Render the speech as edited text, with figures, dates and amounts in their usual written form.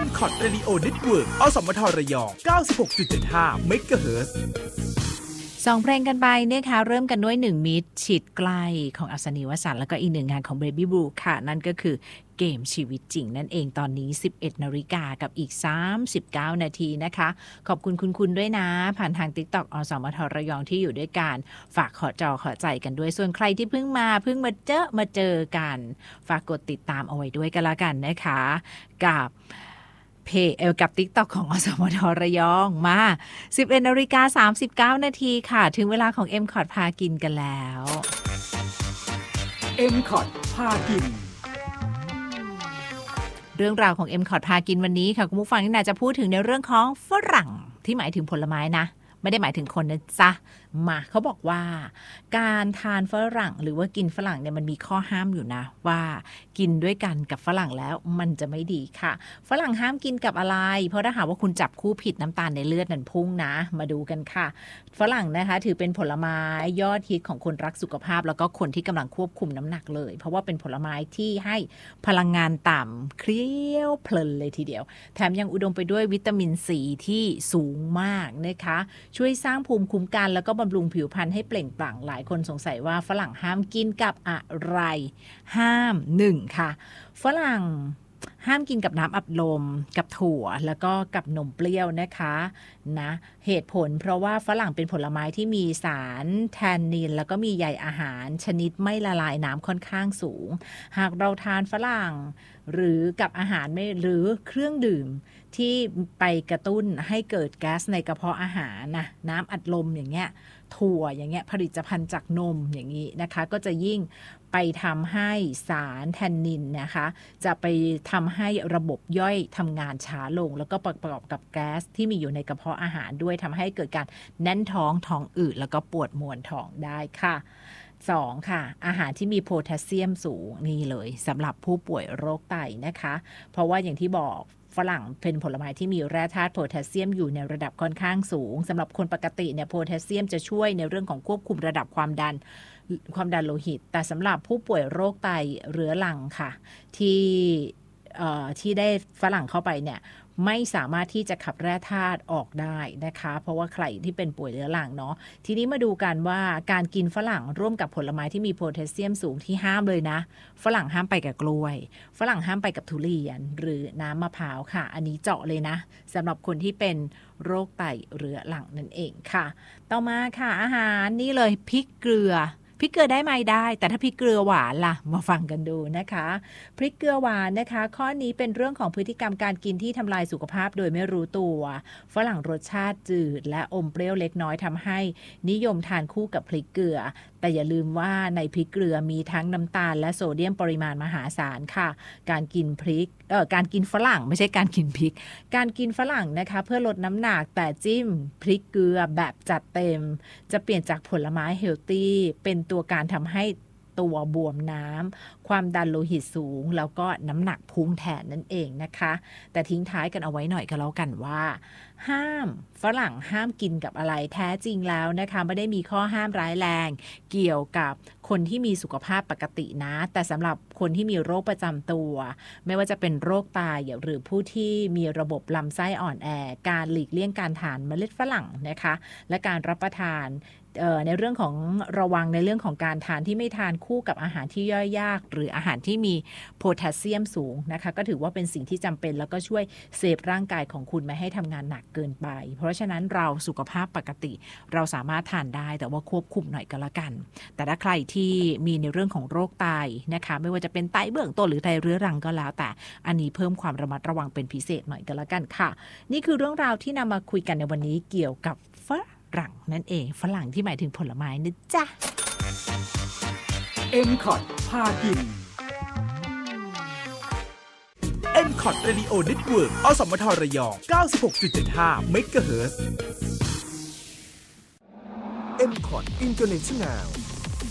MCOT Radio Network อสมทระยอง 96.75 MHz สองเพลงกันไปนะคะเริ่มกันด้วย1มิตรชิดใกล้ของอัศนีวสันต์แล้วก็อีก1งานของ Baby Blue ค่ะนั่นก็คือเกมชีวิตจริงนั่นเองตอนนี้ 11 นาฬิกากับอีก39นาทีนะคะขอบคุณคุณด้วยนะผ่านทาง TikTok อสมทระยองที่อยู่ด้วยกันฝากขอจอขอใจกันด้วยส่วนใครที่เพิ่งมาเจอกันฝากกดติดตามเอาไว้ด้วยกันละกันนะคะกับกับ TikTok ของอสมทระยองมา 11 นาฬิกา39นาทีค่ะถึงเวลาของ MCOT พากินกันแล้ว MCOT พากินเรื่องราวของ MCOT พากินวันนี้ค่ะคุณผู้ฟังนี่นาจะพูดถึงในเรื่องของฝรั่งที่หมายถึงผลไม้นะไม่ได้หมายถึงคนนะจ๊ะมาเขาบอกว่าการทานฝรั่งหรือว่ากินฝรั่งเนี่ยมันมีข้อห้ามอยู่นะว่ากินด้วยกันกับฝรั่งแล้วมันจะไม่ดีค่ะฝรั่งห้ามกินกับอะไรเพราะถ้าหากว่าคุณจับคู่ผิดน้ำตาลในเลือดนั่นพุ่งนะมาดูกันค่ะฝรั่งนะคะถือเป็นผลไม้ยอดฮิตของคนรักสุขภาพแล้วก็คนที่กำลังควบคุมน้ำหนักเลยเพราะว่าเป็นผลไม้ที่ให้พลังงานต่ำเคี้ยวเพลินเลยทีเดียวแถมยังอุดมไปด้วยวิตามินซีที่สูงมากนะคะช่วยสร้างภูมิคุ้มกันแล้วก็บำรุงผิวพรรณให้เปล่งปลั่งหลายคนสงสัยว่าฝรั่งห้ามกินกับอะไรห้าม1ค่ะฝรั่งห้ามกินกับน้ำอัดลมกับถั่วแล้วก็กับนมเปรี้ยวนะคะนะเหตุผลเพราะว่าฝรั่งเป็นผลไม้ที่มีสารแทนนินแล้วก็มีใยอาหารชนิดไม่ละลายน้ำค่อนข้างสูงหากเราทานฝรั่งหรือกับอาหารไม่หรือเครื่องดื่มที่ไปกระตุ้นให้เกิดแก๊สในกระเพาะอาหารนะน้ำอัดลมอย่างเงี้ยถั่วอย่างเงี้ยผลิตภัณฑ์จากนมอย่างนี้นะคะก็จะยิ่งไปทำให้สารแทนนินนะคะจะไปทำให้ระบบย่อยทำงานช้าลงแล้วก็ประกอบกับแก๊สที่มีอยู่ในกระเพาะอาหารด้วยทำให้เกิดการแน่นท้องอืดแล้วก็ปวดมวนท้องได้ค่ะ2ค่ะอาหารที่มีโพแทสเซียมสูงนี่เลยสำหรับผู้ป่วยโรคไตนะคะเพราะว่าอย่างที่บอกฝรั่งเป็นผลไม้ที่มีแร่ธาตุโพแทสเซียมอยู่ในระดับค่อนข้างสูงสำหรับคนปกติเนี่ยโพแทสเซียมจะช่วยในเรื่องของควบคุมระดับความดันโลหิตแต่สำหรับผู้ป่วยโรคไตเรื้อรังค่ะที่ได้ฝรั่งเข้าไปเนี่ยไม่สามารถที่จะขับแร่ธาตุออกได้นะคะเพราะว่าใครที่เป็นป่วยเรื้อรังเนาะทีนี้มาดูกันว่าการกินฝรั่งร่วมกับผลไม้ที่มีโพแทสเซียมสูงที่ห้ามเลยนะฝรั่งห้ามไปกับกล้วยฝรั่งห้ามไปกับทุเรียนหรือน้ำมะพร้าวค่ะอันนี้เจาะเลยนะสำหรับคนที่เป็นโรคไตเรื้อรังนั่นเองค่ะต่อมาค่ะอาหารนี่เลยพริกเกลือพริกเกลือได้ไหมได้แต่ถ้าพริกเกลือหวานล่ะมาฟังกันดูนะคะพริกเกลือหวานนะคะข้อนี้เป็นเรื่องของพฤติกรรมการกินที่ทำลายสุขภาพโดยไม่รู้ตัวฝรั่งรสชาติจืดและอมเปรี้ยวเล็กน้อยทำให้นิยมทานคู่กับพริกเกลือแต่อย่าลืมว่าในพริกเกลือมีทั้งน้ำตาลและโซเดียมปริมาณมหาศาลค่ะการกินฝรั่งไม่ใช่การกินพริกการกินฝรั่งนะคะเพื่อลดน้ำหนักแต่จิ้มพริกเกลือแบบจัดเต็มจะเปลี่ยนจากผลไม้เฮลตี้เป็นตัวการทำให้ตัวบวมน้ำความดันโลหิตสูงแล้วก็น้ำหนักพุ่งแทนนั่นเองนะคะแต่ทิ้งท้ายกันเอาไว้หน่อยก็แล้วกันว่าฝรั่งห้ามกินกับอะไรแท้จริงแล้วนะคะไม่ได้มีข้อห้ามร้ายแรงเกี่ยวกับคนที่มีสุขภาพปกตินะแต่สำหรับคนที่มีโรคประจำตัวไม่ว่าจะเป็นโรคไตหรือผู้ที่มีระบบลำไส้อ่อนแอการหลีกเลี่ยงการทานเมล็ดฝรั่งนะคะและการรับประทานในเรื่องของระวังในเรื่องของการทานที่ไม่ทานคู่กับอาหารที่ย่อยยากหรืออาหารที่มีโพแทสเซียมสูงนะคะก็ถือว่าเป็นสิ่งที่จำเป็นแล้วก็ช่วยเซฟร่างกายของคุณไม่ให้ทำงานหนักเกินไปเพราะฉะนั้นเราสุขภาพปกติเราสามารถทานได้แต่ว่าควบคุมหน่อยก็แล้วกันแต่ถ้าใครที่มีในเรื่องของโรคไตนะคะไม่ว่าจะเป็นไตเบื้องต้นหรือไตเรื้อรังก็แล้วแต่อันนี้เพิ่มความระมัดระวังเป็นพิเศษหน่อยก็แล้วกันค่ะนี่คือเรื่องราวที่นำมาคุยกันในวันนี้เกี่ยวกับฝรั่งนั่นเองฝรั่งที่หมายถึงผลไม้นะจ๊ะ MCOT พากิน MCOT Radio Network อสมทระยอง 96.75 MHz MCOT International